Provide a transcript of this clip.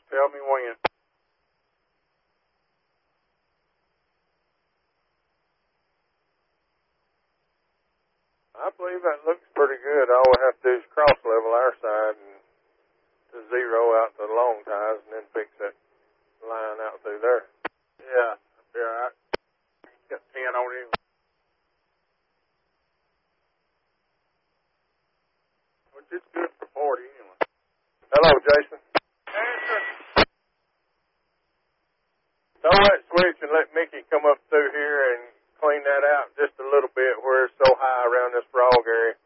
Tell me when. I believe that looks pretty good. All we have to do is cross level our side and to zero out the long ties and then fix that line out through there. Yeah, that'd be all right. Got 10 on him. Which is good for 40 anyway. Hello, Jason. Answer. Throw that switch and let Mickey come up through here and clean that out just a little bit where it's so high around this frog area.